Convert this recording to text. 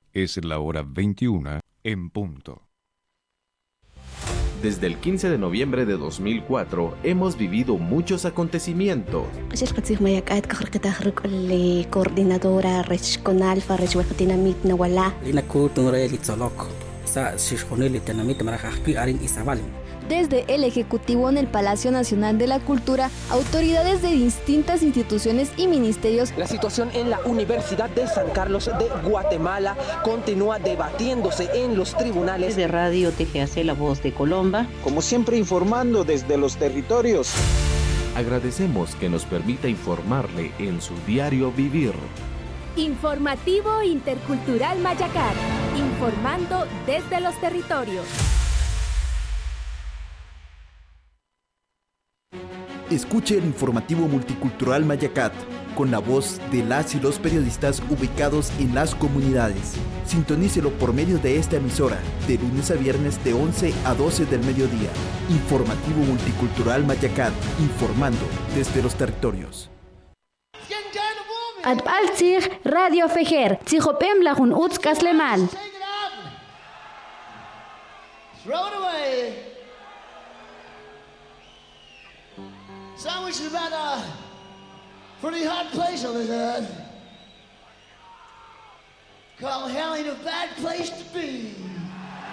Es la hora 21 en punto. Desde el 15 de noviembre de 2004 hemos vivido muchos acontecimientos. Coordinadora regional Desde el Ejecutivo en el Palacio Nacional de la Cultura, autoridades de distintas instituciones y ministerios. La situación en la Universidad de San Carlos de Guatemala continúa debatiéndose en los tribunales. De Radio TGAC La Voz de Colomba. Como siempre, informando desde los territorios. Agradecemos que nos permita informarle en su diario vivir. Informativo Intercultural Mayacat, informando desde los territorios. Escuche el informativo multicultural Mayacat, con la voz de las y los periodistas ubicados en las comunidades. Sintonícelo por medio de esta emisora, de lunes a viernes de 11 a 12 del mediodía. Informativo multicultural Mayacat, informando desde los territorios. Adbaltzig Radio Fejer, Tzijopem Lajun Utzkas Lemal. Sandwich is about a pretty hot place on this earth. Called hell ain't a bad place to be.